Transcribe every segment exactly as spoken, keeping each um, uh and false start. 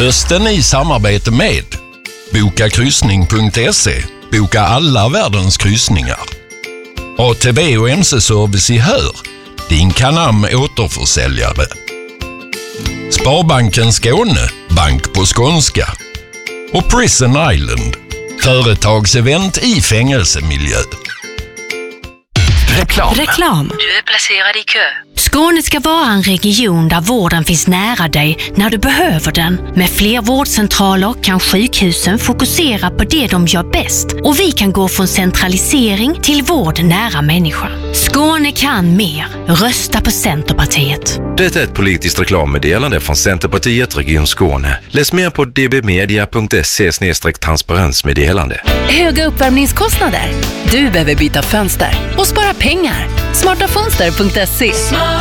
Hösten i samarbete med boka kryssning punkt se. Boka alla världens kryssningar. A T V och M C-service i Hör. Din Canam återförsäljare. Sparbanken Skåne. Bank på skånska. Och Prison Island. Företagsevent i fängelsemiljö. Reklam. Reklam. Du är placerad i kö. Skåne ska vara en region där vården finns nära dig när du behöver den. Med fler vårdcentraler kan sjukhusen fokusera på det de gör bäst. Och vi kan gå från centralisering till vård nära människan. Skåne kan mer. Rösta på Centerpartiet. Det är ett politiskt reklammeddelande från Centerpartiet Region Skåne. Läs mer på d b media punkt se slash transparensmeddelande. Höga uppvärmningskostnader? Du behöver byta fönster och spara pengar. smarta fönster punkt se.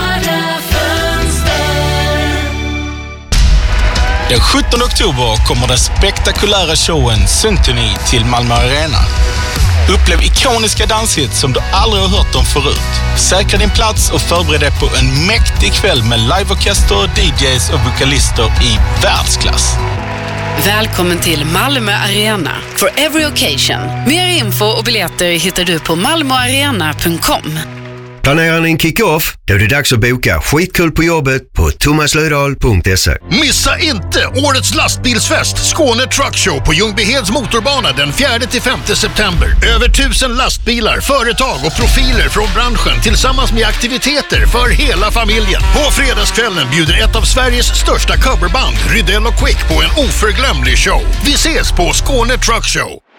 Den sjuttonde oktober kommer den spektakulära showen Symphony till Malmö Arena. Upplev ikoniska danshits som du aldrig har hört om förut. Säkra din plats och förbered dig på en mäktig kväll med liveorkester, D Js och vokalister i världsklass. Välkommen till Malmö Arena for every occasion. Mer info och biljetter hittar du på malmoarena punkt com. Planerar ni en kick-off? Då är det dags att boka skitkul på jobbet på thomas löfdahl punkt se. Missa inte årets lastbilsfest Skåne Truck Show på Ljungbyheds motorbana den fjärde till femte september. Över tusen lastbilar, företag och profiler från branschen tillsammans med aktiviteter för hela familjen. På fredagskvällen bjuder ett av Sveriges största coverband, Rydell och Quick, på en oförglömlig show. Vi ses på Skåne Truck Show.